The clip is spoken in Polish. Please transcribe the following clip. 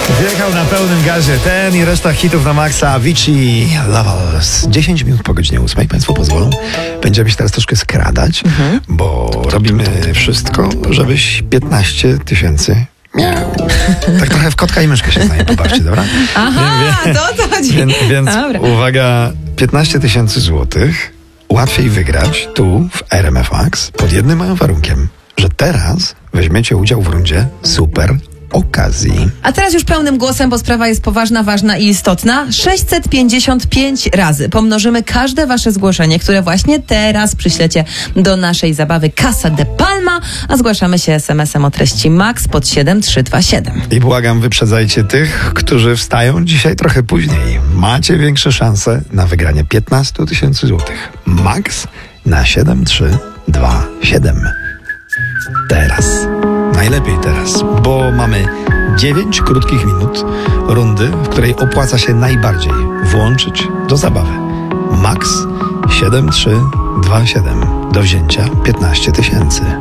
Wjechał na pełnym gazie ten i reszta hitów na maksa. Avicii, Lovers. 10 minut po godzinie 8. Państwo pozwolą. Będziemy się teraz troszkę skradać, bo robimy wszystko, żebyś 15 tysięcy miał. Tak trochę w kotka i myszkę się z nami pobawcie, dobra? Aha, to o to chodzi. Więc Dobra. uwaga, 15 tysięcy złotych łatwiej wygrać tu w RMF Max pod jednym małym warunkiem, że teraz weźmiecie udział w rundzie super okazji. A teraz już pełnym głosem, bo sprawa jest poważna, ważna i istotna. 655 razy pomnożymy każde wasze zgłoszenie, które właśnie teraz przyślecie do naszej zabawy Casa de Palma, a zgłaszamy się SMS-em o treści MAX pod 7327. I błagam, wyprzedzajcie tych, którzy wstają dzisiaj trochę później. Macie większe szanse na wygranie 15 tysięcy złotych. Max na 7327. Teraz. Najlepiej teraz, bo mamy 9 krótkich minut rundy, w której opłaca się najbardziej włączyć do zabawy. Max 7327 do wzięcia 15 tysięcy.